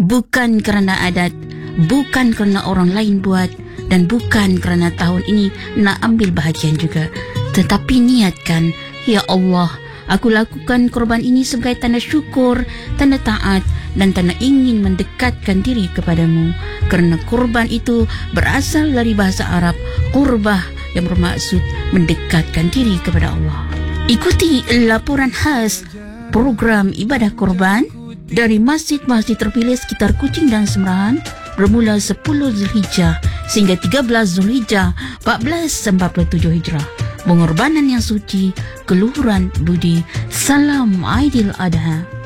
Bukan kerana adat, bukan kerana orang lain buat, dan bukan kerana tahun ini nak ambil bahagian juga. Tetapi niatkan, ya Allah, aku lakukan korban ini sebagai tanda syukur, tanda taat, dan tanda ingin mendekatkan diri kepadamu. Kerana korban itu berasal dari bahasa Arab qurbah, yang bermaksud mendekatkan diri kepada Allah. Ikuti laporan khas program ibadah korban dari masjid-masjid terpilih sekitar Kuching dan Semerahan bermula 10 Zulhijjah sehingga 13 Zulhijjah 1447 Hijrah. Pengorbanan yang suci, keluhuran budi. Salam Aidil Adha.